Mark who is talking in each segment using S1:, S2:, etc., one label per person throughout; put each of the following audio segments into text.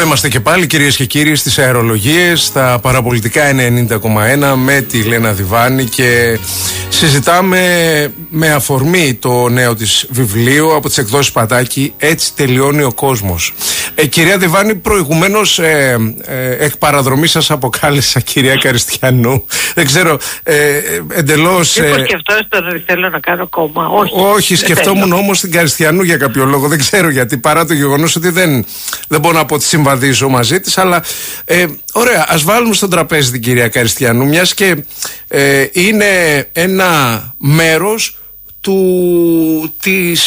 S1: είμαστε και πάλι, κυρίες και κύριοι, στις αερολογίες, στα παραπολιτικά 90,1 με τη Λένα Διβάνη, και συζητάμε με αφορμή το νέο της βιβλίο από τις εκδόσεις Πατάκη, «Έτσι τελειώνει ο κόσμος». Κυρία Διβάνη, προηγουμένως εκ παραδρομή σας αποκάλεσα κυρία Καριστιανού. Δεν ξέρω, εντελώς...
S2: Μήπως σκεφτόσαστε ότι θέλω να κάνω κόμμα?
S1: Όχι, σκεφτόμουν όμως την Καριστιανού για κάποιο λόγο. Δεν ξέρω γιατί, παρά το γεγονός ότι δεν μπορώ να πω ότι συμβαδίζω μαζί της, αλλά ωραία, ας βάλουμε στον τραπέζι την κυρία Καριστιανού, μιας και είναι ένα μέρος του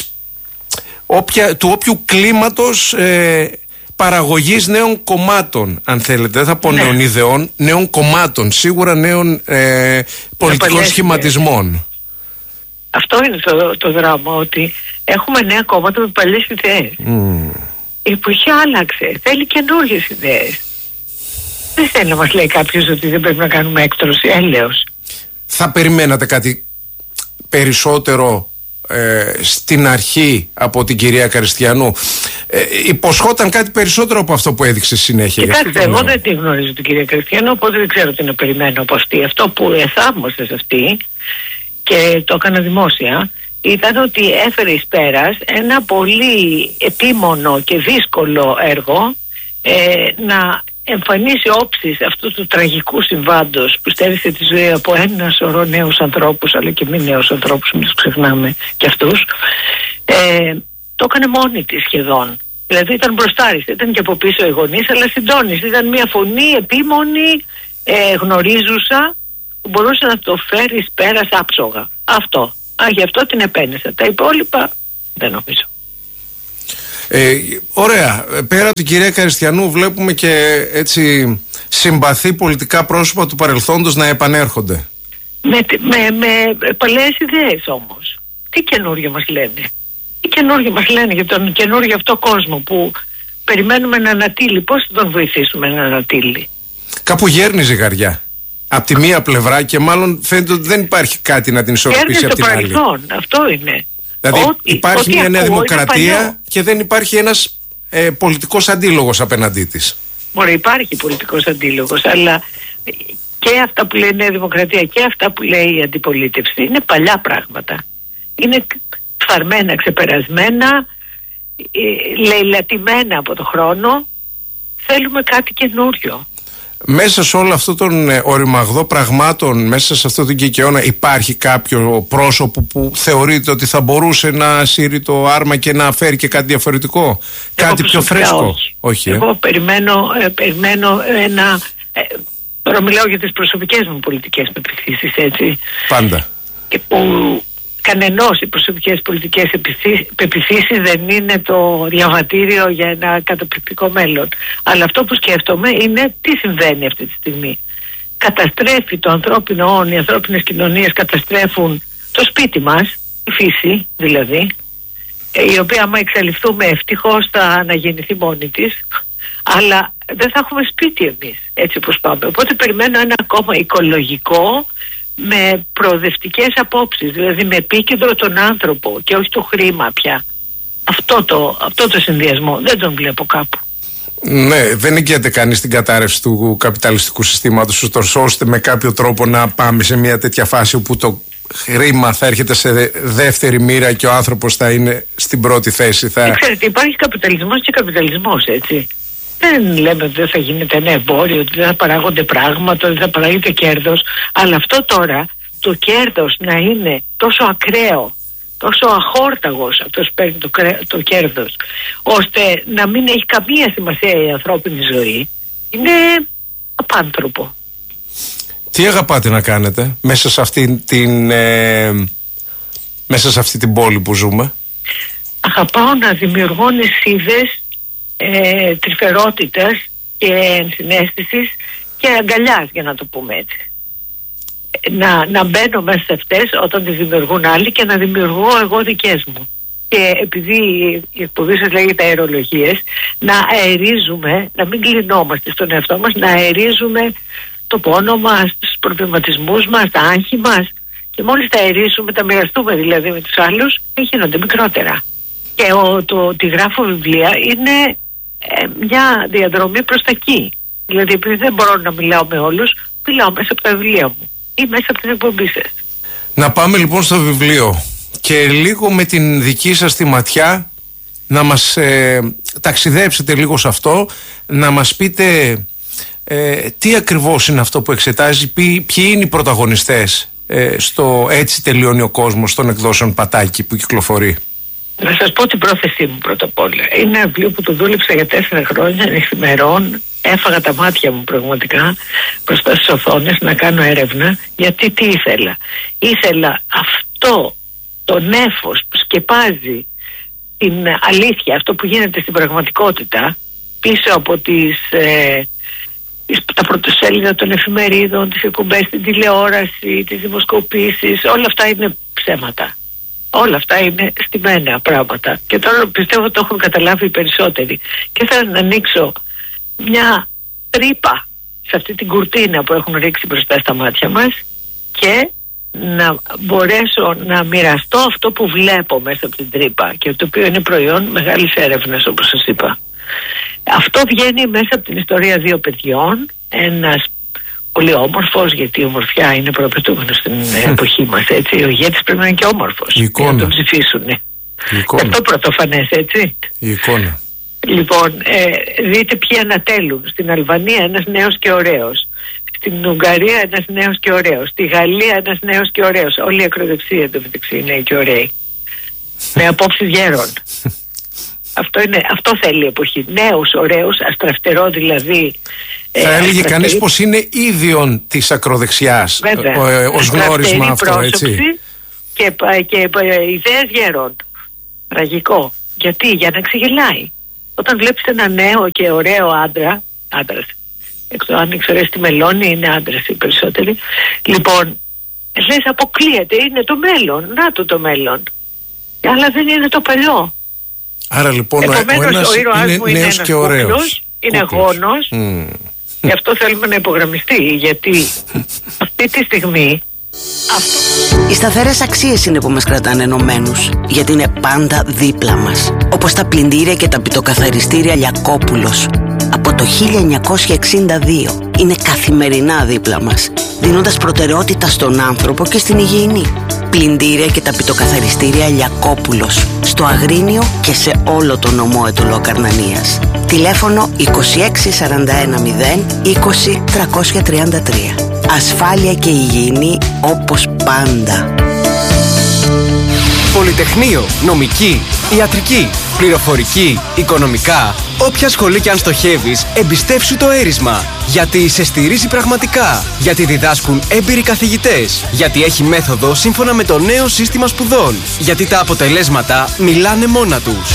S1: όποιου κλίματος παραγωγής νέων κομμάτων, αν θέλετε. Δεν θα πω νέων ιδεών, νέων κομμάτων, σίγουρα νέων πολιτικών σχηματισμών.
S2: Αυτό είναι το δράμα, ότι έχουμε νέα κόμματα με παλιές ιδέες. Η εποχή άλλαξε, θέλει καινούργιες ιδέες. Δεν θέλει να μας λέει κάποιος ότι δεν πρέπει να κάνουμε έκτρωση, έλεος.
S1: Θα περιμένατε κάτι περισσότερο στην αρχή από την κυρία Καριστιανού? Υποσχόταν κάτι περισσότερο από αυτό που έδειξε συνέχεια?
S2: Κοιτάξτε, εγώ δεν τη γνωρίζω την κυρία Καριστιανού, οπότε δεν ξέρω τι να περιμένω από αυτή. Αυτό που εθαύμασε σε αυτή, και το έκανα δημόσια, ήταν ότι έφερε εις πέρας ένα πολύ επίμονο και δύσκολο έργο, να εμφανίσει όψεις αυτού του τραγικού συμβάντος που στέρισε τη ζωή από ένα σωρό νέους ανθρώπους, αλλά και μη νέους ανθρώπους, μην τους ξεχνάμε και αυτούς. Το έκανε μόνη της σχεδόν. Δηλαδή ήταν μπροστάρις, ήταν και από πίσω οι γονείς, αλλά συντόνισε. Ήταν μια φωνή επίμονη, γνωρίζουσα, που μπορούσε να το φέρει εις πέρας άψογα. Αυτό. Γι' αυτό την επένεσα. Τα υπόλοιπα δεν νομίζω.
S1: Ωραία. Πέρα από την κυρία Καριστιανού βλέπουμε και έτσι συμπαθή πολιτικά πρόσωπα του παρελθόντος να επανέρχονται. Με
S2: παλαιές ιδέες όμως. Τι καινούργια μας λένε? Τι καινούργια μας λένε για τον καινούργιο αυτό κόσμο που περιμένουμε να ανατείλει? Πώς θα τον βοηθήσουμε να ανατείλει?
S1: Κάπου γέρνει ζυγαριά από τη μία πλευρά, και μάλλον φαίνεται ότι δεν υπάρχει κάτι να την ισορροπήσει από την άλλη.
S2: Παρελθόν. Αυτό είναι.
S1: Δηλαδή υπάρχει μια νέα δημοκρατία και δεν υπάρχει ένας πολιτικός αντίλογος απέναντί της.
S2: Μπορεί, υπάρχει πολιτικός αντίλογος, αλλά και αυτά που λέει η Νέα Δημοκρατία και αυτά που λέει η αντιπολίτευση είναι παλιά πράγματα. Είναι φθαρμένα, ξεπερασμένα, λαιλατημένα από το χρόνο. Θέλουμε κάτι καινούριο.
S1: Μέσα σε όλο αυτό τον οριμαγδό πραγμάτων, μέσα σε αυτό τον κικαιώνα, υπάρχει κάποιο πρόσωπο που θεωρείτε ότι θα μπορούσε να σύρει το άρμα και να φέρει και κάτι διαφορετικό? Κάτι πιο φρέσκο?
S2: Όχι. Εγώ περιμένω ένα... Τώρα μιλάω για τις προσωπικές μου πολιτικές πεποιθήσεις, έτσι.
S1: Πάντα.
S2: Και που κανενός οι προσωπικές πολιτικές πεποιθήσεις δεν είναι το διαβατήριο για ένα καταπληκτικό μέλλον. Αλλά αυτό που σκέφτομαι είναι τι συμβαίνει αυτή τη στιγμή. Καταστρέφει το ανθρώπινο όν, οι ανθρώπινες κοινωνίες καταστρέφουν το σπίτι μας, η φύση δηλαδή, η οποία άμα εξαλειφθούμε ευτυχώς θα αναγεννηθεί μόνη της, αλλά δεν θα έχουμε σπίτι εμείς έτσι όπως πάμε. Οπότε περιμένω ένα κόμμα οικολογικό με προοδευτικές απόψεις, δηλαδή με επίκεντρο τον άνθρωπο και όχι το χρήμα πια. Αυτό το συνδυασμό δεν τον βλέπω κάπου.
S1: Ναι, δεν εγγυάται κανείς την κατάρρευση του καπιταλιστικού συστήματος, ώστε με κάποιο τρόπο να πάμε σε μια τέτοια φάση όπου το χρήμα θα έρχεται σε δεύτερη μοίρα και ο άνθρωπος θα είναι στην πρώτη θέση.
S2: Ξέρετε, υπάρχει καπιταλισμός και καπιταλισμός, έτσι. Δεν λέμε ότι δεν θα γίνεται ένα εμπόριο, ότι δεν θα παράγονται πράγματα, ότι δεν θα παράγεται κέρδος. Αλλά αυτό τώρα, το κέρδος να είναι τόσο ακραίο, τόσο αχόρταγος αυτός παίρνει το κέρδος, ώστε να μην έχει καμία σημασία η ανθρώπινη ζωή, είναι απάνθρωπο.
S1: Τι αγαπάτε να κάνετε μέσα σε αυτή την πόλη που ζούμε?
S2: Αγαπάω να δημιουργώ νησίδες τρυφερότητας και ενσυναίσθησης και αγκαλιάς, για να το πούμε έτσι. Να μπαίνω μέσα σε αυτές όταν τις δημιουργούν άλλοι και να δημιουργώ εγώ δικές μου. Και επειδή η εκπομπή σας λέγεται αερολογίες, να αερίζουμε, να μην κλεινόμαστε στον εαυτό μας, να αερίζουμε το πόνο μας, τους προβληματισμούς μας, τα άγχη μας, και μόλις τα αερίσουμε, τα μοιραστούμε δηλαδή με τους άλλους, γίνονται μικρότερα. Και ότι γράφω βιβλία είναι μια διαδρομή προς τα εκεί. Δηλαδή, επειδή δεν μπορώ να μιλάω με όλους, μιλάω μέσα από τα βιβλία μου ή μέσα από την εκπομπή σας.
S1: Να πάμε λοιπόν στο βιβλίο και λίγο με την δική σας τη ματιά να μας ταξιδέψετε λίγο σε αυτό, να μας πείτε τι ακριβώς είναι αυτό που εξετάζει, ποιοι είναι οι πρωταγωνιστές στο «Έτσι τελειώνει ο κόσμος» των εκδόσεων Πατάκη που κυκλοφορεί.
S2: Να σας πω την πρόθεσή μου πρώτα απ' όλα. Είναι ένα βιβλίο που το δούλεψα για 4 χρόνια, νυχθημερών. Έφαγα τα μάτια μου πραγματικά μπροστά στις οθόνες να κάνω έρευνα. Γιατί τι ήθελα? Ήθελα αυτό το νέφος που σκεπάζει την αλήθεια, αυτό που γίνεται στην πραγματικότητα, πίσω από τα πρωτοσέλιδα των εφημερίδων, τις εκπομπές στην τηλεόραση, τις δημοσκοπήσεις, όλα αυτά είναι ψέματα. Όλα αυτά είναι στημένα πράγματα. Και τώρα πιστεύω ότι το έχουν καταλάβει οι περισσότεροι. Και θέλω να ανοίξω μια τρύπα σε αυτή την κουρτίνα που έχουν ρίξει μπροστά στα μάτια μας και να μπορέσω να μοιραστώ αυτό που βλέπω μέσα από την τρύπα και το οποίο είναι προϊόν μεγάλης έρευνας, όπως σας είπα. Αυτό βγαίνει μέσα από την ιστορία 2 παιδιών. Ένας πολύ όμορφος, γιατί η ομορφιά είναι προαπαιτούμενο στην εποχή μας, έτσι. Ο ηγέτης πρέπει να είναι και όμορφος για να τον ψηφίσουν. Αυτό πρωτοφανές, έτσι.
S1: Η εικόνα.
S2: Λοιπόν, δείτε ποιοι ανατέλουν. Στην Αλβανία ένας νέος και ωραίος. Στην Ουγγαρία ένας νέος και ωραίος. Στη Γαλλία ένας νέος και ωραίος. Όλη η ακροδεξία εντωμεταξύ είναι και ωραίοι. Με απόψεις γέρων. Αυτό θέλει η εποχή. Νέους, ωραίους, αστραφτερό δηλαδή.
S1: Θα έλεγε κανείς πως είναι ίδιον της ακροδεξιάς ως γνώρισμα αυτό, έτσι.
S2: Και ιδέες γέρων. Τραγικό. Γιατί? Για να ξεγελάει. Όταν βλέπεις ένα νέο και ωραίο άντρας, αν εξαιρέσει τη Μελώνη, είναι άντρας οι περισσότεροι. Λοιπόν, λες αποκλείεται, είναι το μέλλον. Να το μέλλον. Αλλά δεν είναι το παλιό.
S1: Άρα λοιπόν
S2: επομένως, ο ήρωάς μου είναι
S1: νέος και ωραίος.
S2: Είναι γόνος. Γι' αυτό θέλουμε να υπογραμμιστεί, γιατί αυτή τη στιγμή
S3: οι σταθερές αξίες είναι που μας κρατάνε ενωμένους, γιατί είναι πάντα δίπλα μας. Όπως τα πλυντήρια και τα πιτοκαθαριστήρια Λιακόπουλος. Από το 1962 είναι καθημερινά δίπλα μας, δίνοντας προτεραιότητα στον άνθρωπο και στην υγιεινή. Πλυντήρια και τα πιτοκαθαριστήρια Λιακόπουλος, στο Αγρίνιο και σε όλο το νομό Αιτωλοακαρνανίας. Τηλέφωνο 26410 20 333. Ασφάλεια και υγιεινή όπως πάντα.
S4: Πολυτεχνείο, νομική, ιατρική, πληροφορική, οικονομικά. Όποια σχολή και αν στοχεύεις, εμπιστεύσου το έρισμα. Γιατί σε στηρίζει πραγματικά. Γιατί διδάσκουν έμπειροι καθηγητές. Γιατί έχει μέθοδο σύμφωνα με το νέο σύστημα σπουδών. Γιατί τα αποτελέσματα μιλάνε μόνα τους.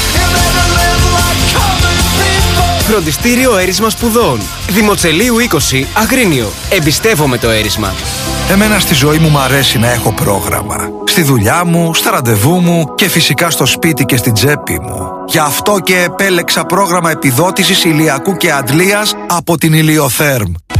S4: Φροντιστήριο Έρισμα Σπουδών. Δημοτσελείου 20, Αγρίνιο. Εμπιστεύομαι το έρισμα.
S5: Εμένα στη ζωή μου αρέσει να έχω πρόγραμμα. Στη δουλειά μου, στα ραντεβού μου και φυσικά στο σπίτι και στην τσέπη μου. Γι' αυτό και επέλεξα πρόγραμμα επιδότησης ηλιακού και αντλίας από την Ηλιοθέρμ.